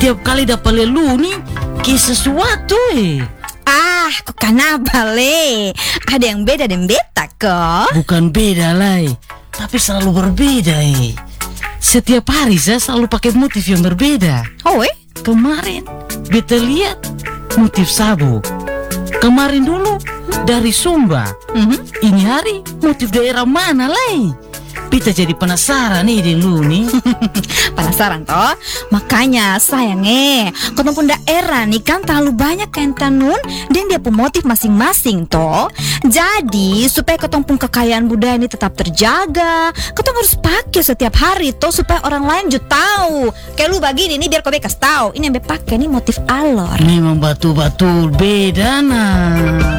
Setiap kali dapat lelu nih, kayak sesuatu kok kenapa le? Ada yang beda dan beta kok. Bukan beda lah, tapi selalu berbeda Setiap hari saya selalu pakai motif yang berbeda. Oh Kemarin beta lihat motif sabu. Kemarin dulu dari Sumba. Ini hari motif daerah mana lah? Beta jadi penasaran nih lu nih. Penasaran toh? Makanya sayang kotong pun daerah nih kan terlalu banyak kain tenun dan dia pun motif masing-masing toh. Jadi supaya kotong pun kekayaan budaya ini tetap terjaga, kotong harus pakai setiap hari toh supaya orang lain juga tahu. Kayak lu begini nih biar kau bekas tahu. Ini yang be pakai nih motif alor. Memang betul-betul beda nah.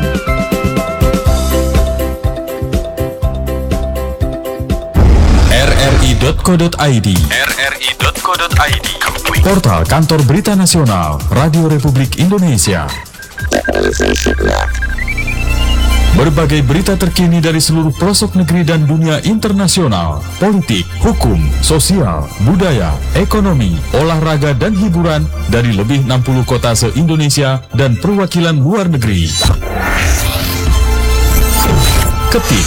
rri.co.id Portal Kantor Berita Nasional Radio Republik Indonesia. Berbagai berita terkini dari seluruh pelosok negeri dan dunia internasional, politik, hukum, sosial, budaya, ekonomi, olahraga dan hiburan dari lebih 60 kota se-Indonesia dan perwakilan luar negeri. Ketik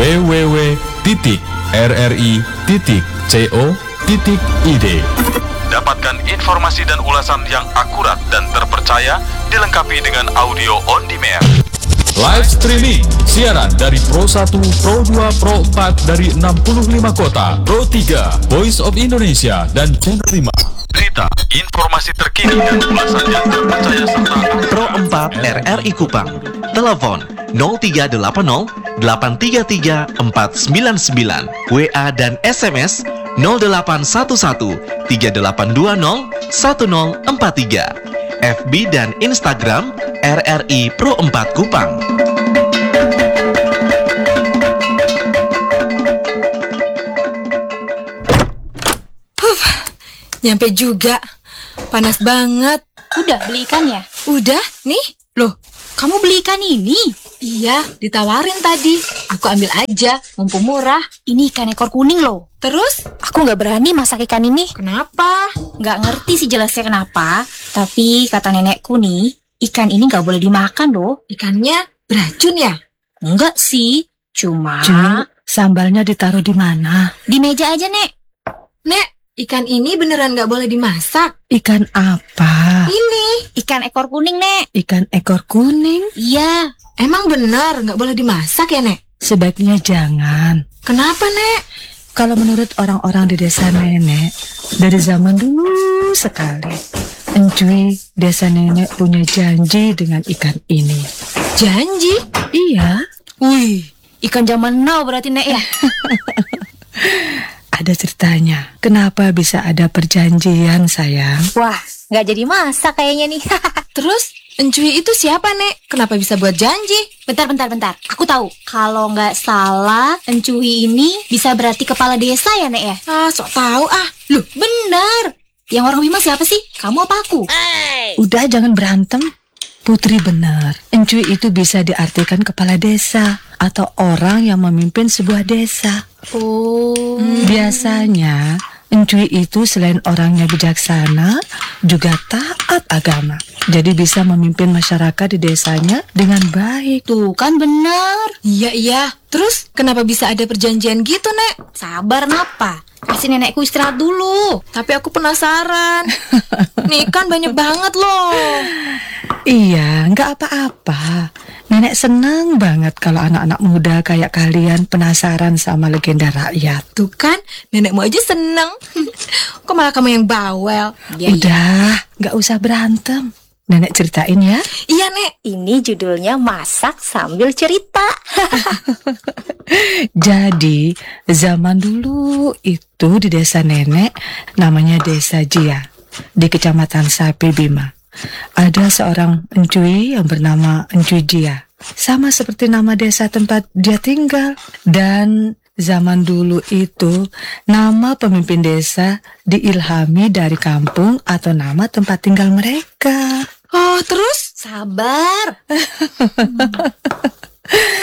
www.rri.co.id. Dapatkan informasi dan ulasan yang akurat dan terpercaya, dilengkapi dengan audio on demand. Live streaming, siaran dari Pro 1, Pro 2, Pro 4 dari 65 kota, Pro 3, Voice of Indonesia, dan Channel 5. Berita, informasi terkini dan ulasan yang terpercaya serta Pro 4 RRI Kupang. Telepon 0380 833 499, WA dan SMS 0811 3820 1043, FB dan Instagram RRI Pro 4 Kupang. Nyampe juga. Panas banget. Udah beli ikannya? Udah, nih. Loh, kamu beli ikan ini? Iya, ditawarin tadi. Aku ambil aja, mumpung murah. Ini ikan ekor kuning loh. Terus? Aku nggak berani masak ikan ini. Kenapa? Nggak ngerti sih jelasnya kenapa. Tapi kata nenekku nih, ikan ini nggak boleh dimakan loh. Ikannya beracun ya? Enggak sih, cuma sambalnya ditaruh di mana? Di meja aja, Nek. Nek, ikan ini beneran nggak boleh dimasak? Ikan apa? Ini. Ikan ekor kuning, Nek. Ikan ekor kuning? Iya. Emang bener nggak boleh dimasak ya, Nek? Sebaiknya jangan. Kenapa, Nek? Kalau menurut orang-orang di desa nenek, dari zaman dulu sekali, Encuy desa nenek punya janji dengan ikan ini. Janji? Iya. Wih, ikan zaman now berarti, Nek ya? Ada ceritanya. Kenapa bisa ada perjanjian, sayang? Wah, nggak jadi masak kayaknya nih. Terus, Encuy itu siapa, Nek? Kenapa bisa buat janji? Bentar. Aku tahu. Kalau nggak salah, Encuy ini bisa berarti kepala desa ya, Nek ya? Sok tahu ah. Loh, benar. Yang orang Bima siapa sih? Kamu apa aku? Udah, jangan berantem. Putri benar. Encuy itu bisa diartikan kepala desa atau orang yang memimpin sebuah desa. Oh. Biasanya Encuy itu selain orangnya bijaksana, juga taat agama. Jadi bisa memimpin masyarakat di desanya dengan baik. Tuh kan benar. Iya. Terus kenapa bisa ada perjanjian gitu, Nek? Sabar napa? Kasih nenekku istirahat dulu. Tapi aku penasaran. Nih kan banyak banget loh. Iya, nggak apa-apa. Nenek senang banget kalau anak-anak muda kayak kalian penasaran sama legenda rakyat. Tuh kan, nenekmu aja seneng. Kok malah kamu yang bawel? Udah, nggak usah berantem. Nenek ceritain ya. Iya, Nek. Ini judulnya Masak Sambil Cerita. Jadi, zaman dulu itu di desa nenek, namanya Desa Jia, di Kecamatan Sapi Bima. Ada seorang Encuy yang bernama Encuy Jia, sama seperti nama desa tempat dia tinggal. Dan zaman dulu itu nama pemimpin desa diilhami dari kampung atau nama tempat tinggal mereka. Oh, terus? Sabar.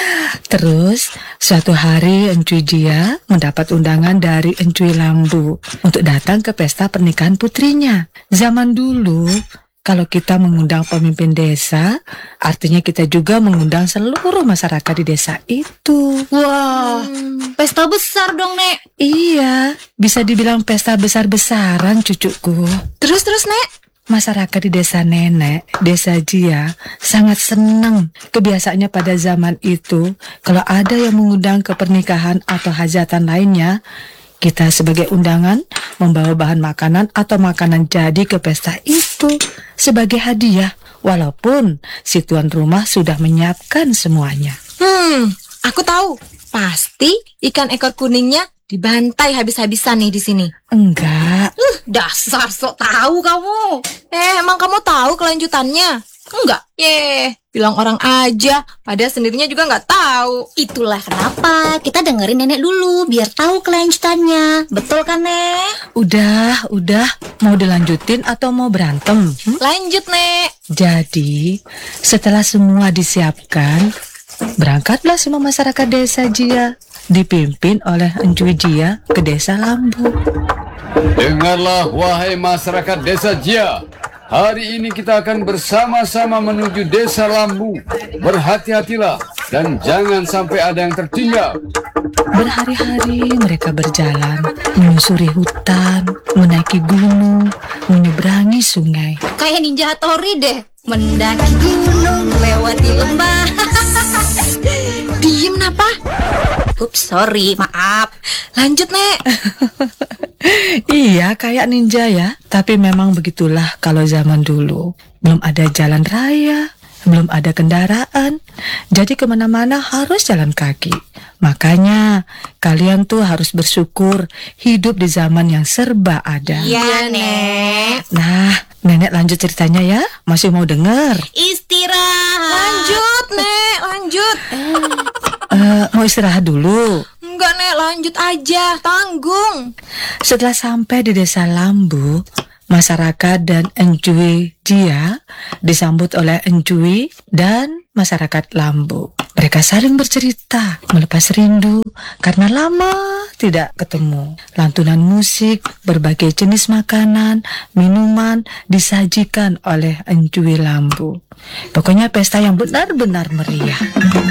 Terus, suatu hari Encuy Jia mendapat undangan dari Encuy Lambu untuk datang ke pesta pernikahan putrinya. Zaman dulu, kalau kita mengundang pemimpin desa, artinya kita juga mengundang seluruh masyarakat di desa itu. Wah, pesta besar dong, Nek. Iya, bisa dibilang pesta besar-besaran cucuku. Terus, Nek? Masyarakat di desa Nenek, desa Jia, sangat senang. Kebiasaannya pada zaman itu, kalau ada yang mengundang ke pernikahan atau hajatan lainnya, kita sebagai undangan membawa bahan makanan atau makanan jadi ke pesta itu sebagai hadiah, walaupun si tuan rumah sudah menyiapkan semuanya. Aku tahu. Pasti ikan ekor kuningnya dibantai habis-habisan nih di sini. Enggak. Dasar sok tahu kamu. Emang kamu tahu kelanjutannya? Enggak. Bilang orang aja, padahal sendirinya juga nggak tahu. Itulah kenapa kita dengerin nenek dulu biar tahu kelanjutannya. Betul kan, Nek? Udah. Mau dilanjutin atau mau berantem? Lanjut, Nek. Jadi, setelah semua disiapkan, berangkatlah semua masyarakat desa Jia, dipimpin oleh Encuy Jia ke desa Lambu. Dengarlah wahai masyarakat desa Jia. Hari ini kita akan bersama-sama menuju desa Lambu. Berhati-hatilah dan jangan sampai ada yang tertinggal. Berhari-hari mereka berjalan, menyusuri hutan, menaiki gunung, menyeberangi sungai. Kayak Ninja Hattori deh. Mendaki gunung, lewati lembah. Diem napa? Ups, sorry, maaf. Lanjut, Nek. Iya, kayak ninja ya. Tapi memang begitulah kalau zaman dulu. Belum ada jalan raya, belum ada kendaraan. Jadi kemana-mana harus jalan kaki. Makanya kalian tuh harus bersyukur hidup di zaman yang serba ada. Iya, Nek. Nah, Nenek lanjut ceritanya ya. Masih mau denger? Istirahat. Lanjut, Nek. Lanjut. Mau istirahat dulu. Enggak, Nek. Lanjut aja. Tanggung. Setelah sampai di desa Lambu, masyarakat dan Encuy Jia disambut oleh Encuy dan masyarakat Lambu. Mereka saling bercerita, melepas rindu karena lama tidak ketemu. Lantunan musik, berbagai jenis makanan, minuman disajikan oleh Encuy Lambu. Pokoknya pesta yang benar-benar meriah.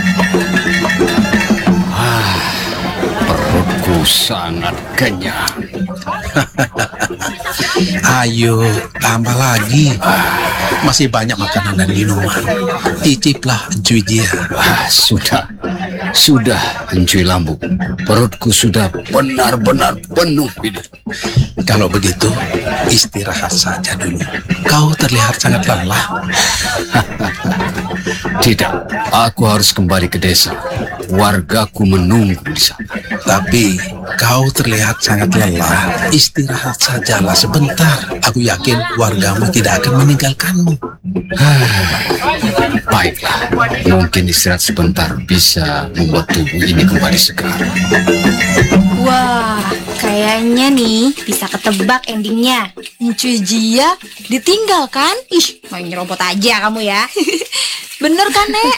Perutku sangat kenyang. Ayo, tambah lagi. Masih banyak makanan dan minuman. Ciciplah, Encuy Jia. Sudah, Encuy Lambu. Perutku sudah benar-benar penuh ini. Kalau begitu, istirahat saja dulu. Kau terlihat sangat lelah. Tidak, aku harus kembali ke desa. Wargaku menunggu di sana. Tapi kau terlihat sangat lelah. Istirahat sajalah sebentar. Aku yakin wargamu tidak akan meninggalkanmu. Baiklah, mungkin istirahat sebentar bisa membuat tubuh ini kembali segar. Wah, kayaknya nih bisa ketebak endingnya. Encuy Jia ditinggal kan? Ih, main nyerobot aja kamu ya. Bener kan, Nek?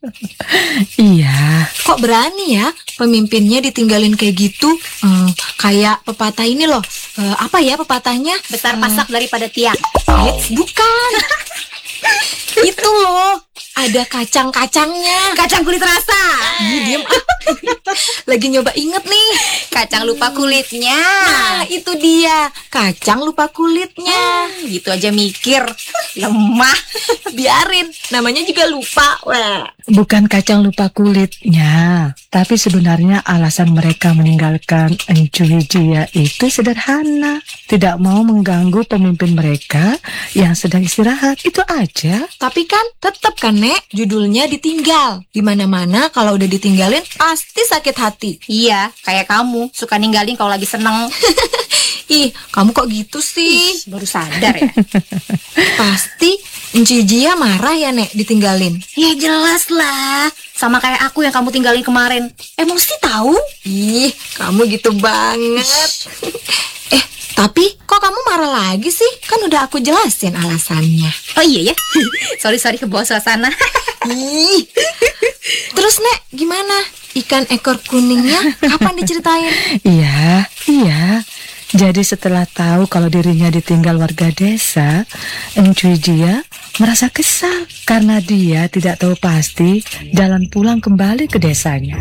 Iya. Kok berani ya pemimpinnya ditinggalin kayak gitu? Kayak pepatah ini loh. Apa ya pepatahnya? Besar pasak daripada tiang. Bukan. Itu loh. Ada kacang-kacangnya. Kacang kulit rasa. Diam. Lagi nyoba inget nih. Kacang lupa kulitnya. Nah, itu dia. Kacang lupa kulitnya. Gitu aja mikir. Lemah. Biarin. Namanya juga lupa. Wah. Bukan kacang lupa kulitnya, tapi sebenarnya alasan mereka meninggalkan Encuy Jia itu sederhana. Tidak mau mengganggu pemimpin mereka yang sedang istirahat. Itu aja. Tapi kan tetap kan, Nek, judulnya ditinggal. Di mana-mana kalau udah ditinggalin pasti sakit hati. Iya, kayak kamu suka ninggalin kalau lagi seneng. Ih, kamu kok gitu sih? Baru sadar ya. Pasti Encuy Jia marah ya, Nek, ditinggalin. Ya jelas lah. Sama kayak aku yang kamu tinggalin kemarin. Emosi tahu? Ih, kamu gitu banget. Tapi kok kamu marah lagi sih? Kan udah aku jelasin alasannya. Oh iya ya. Sorry ke bawah suasana. Ih. Terus Nek, gimana? Ikan ekor kuningnya kapan diceritain? Iya. Jadi setelah tahu kalau dirinya ditinggal warga desa, Encuy Jia merasa kesal karena dia tidak tahu pasti jalan pulang kembali ke desanya.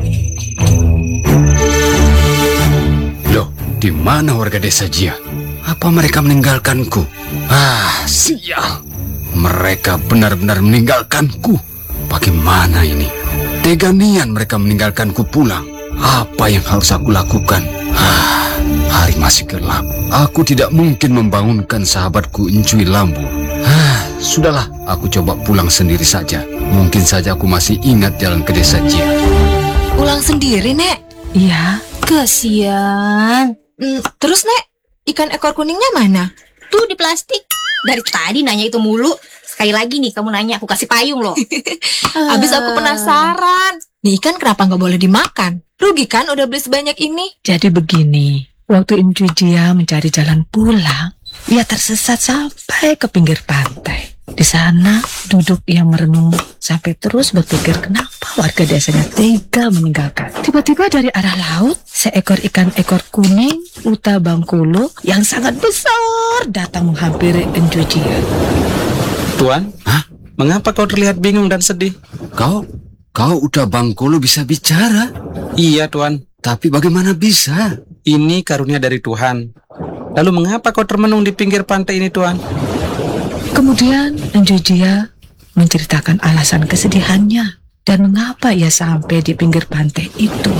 Loh, di mana warga desa Jia? Apa mereka meninggalkanku? Sial. Mereka benar-benar meninggalkanku. Bagaimana ini? Tega nian mereka meninggalkanku pulang. Apa yang harus aku lakukan? Hari masih gelap. Aku tidak mungkin membangunkan sahabatku Encuy Lambu. Sudahlah, aku coba pulang sendiri saja. Mungkin saja aku masih ingat jalan ke desa Jia. Pulang sendiri, Nek? Iya. Kasian. Terus Nek, ikan ekor kuningnya mana? Tuh di plastik. Dari tadi nanya itu mulu. Sekali lagi nih kamu nanya, aku kasih payung loh. Habis aku penasaran. Nih ikan kenapa nggak boleh dimakan? Rugi kan udah beli sebanyak ini? Jadi begini, waktu Encuy Jia mencari jalan pulang, ia tersesat sampai ke pinggir pantai. Di sana duduk ia merenung sampai terus berpikir kenapa warga desanya tega meninggalkan. Tiba-tiba dari arah laut, seekor ikan ekor kuning Uta Bangkolo yang sangat besar datang menghampiri Encuy Jia. Tuan, mengapa kau terlihat bingung dan sedih? Kau Uta Bangkolo bisa bicara? Iya, Tuan. Tapi bagaimana bisa? Ini karunia dari Tuhan. Lalu mengapa kau termenung di pinggir pantai ini, Tuan? Kemudian Encuy Jia menceritakan alasan kesedihannya dan mengapa ia sampai di pinggir pantai itu.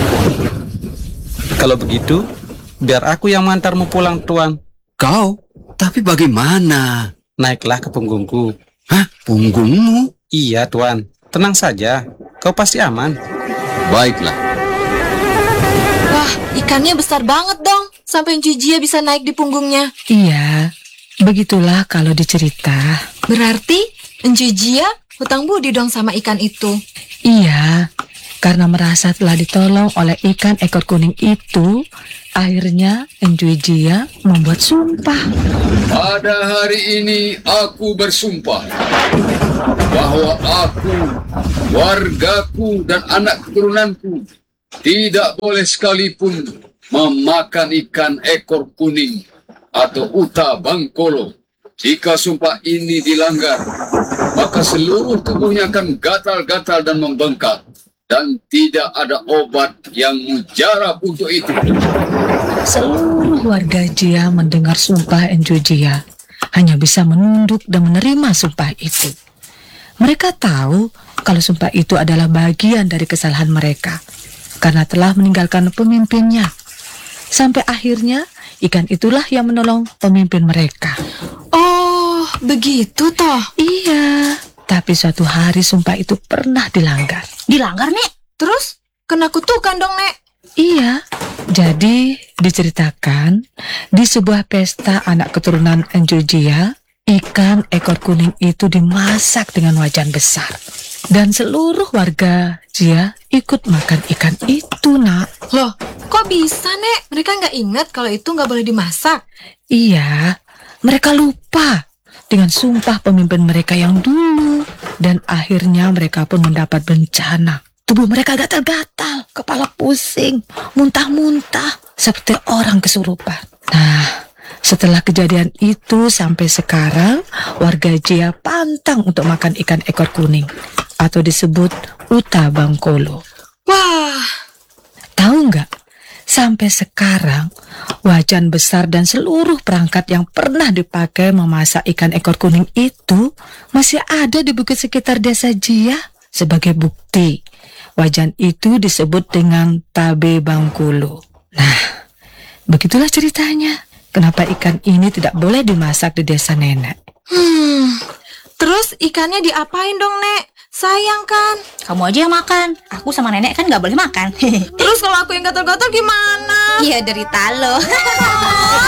Kalau begitu, biar aku yang mengantarmu pulang, Tuan. Kau? Tapi bagaimana? Naiklah ke punggungku. Punggungmu? Iya, Tuan. Tenang saja, kau pasti aman. Baiklah. Wah, ikannya besar banget dong. Sampai Encuy Jia bisa naik di punggungnya. Iya, begitulah kalau dicerita. Berarti Encuy Jia hutang budi dong sama ikan itu. Iya, karena merasa telah ditolong oleh ikan ekor kuning itu, akhirnya Encuy Jia membuat sumpah. Pada hari ini aku bersumpah bahwa aku, wargaku, dan anak keturunanku tidak boleh sekalipun memakan ikan ekor kuning atau Uta Bangkolo. Jika sumpah ini dilanggar, maka seluruh tubuhnya akan gatal-gatal dan membengkak, dan tidak ada obat yang mujarab untuk itu. Seluruh warga Jia mendengar sumpah Encuy Jia, hanya bisa menunduk dan menerima sumpah itu. Mereka tahu kalau sumpah itu adalah bagian dari kesalahan mereka, karena telah meninggalkan pemimpinnya. Sampai akhirnya ikan itulah yang menolong pemimpin mereka. Oh, begitu toh? Iya, tapi suatu hari sumpah itu pernah dilanggar. Dilanggar, Nek? Terus kena kutukan dong, Nek? Iya, jadi diceritakan di sebuah pesta anak keturunan Encuy Jia, ikan ekor kuning itu dimasak dengan wajan besar. Dan seluruh warga Jia ikut makan ikan itu, Nak. Loh, kok bisa, Nek? Mereka nggak ingat kalau itu nggak boleh dimasak? Iya, mereka lupa dengan sumpah pemimpin mereka yang dulu. Dan akhirnya mereka pun mendapat bencana. Tubuh mereka gatal-gatal, kepala pusing, muntah-muntah, seperti orang kesurupan. Nah, setelah kejadian itu sampai sekarang, warga Jia pantang untuk makan ikan ekor kuning, atau disebut Uta Bangkolo. Wah, tahu nggak? Sampai sekarang, wajan besar dan seluruh perangkat yang pernah dipakai memasak ikan ekor kuning itu masih ada di bukit sekitar desa Jia. Sebagai bukti, wajan itu disebut dengan Tabe Bangkolo. Nah, begitulah ceritanya. Kenapa ikan ini tidak boleh dimasak di desa nenek. Terus ikannya diapain dong, Nek? Sayang kan? Kamu aja yang makan. Aku sama nenek kan nggak boleh makan. Terus kalau aku yang gatal-gatal gimana? Iya, derita lo.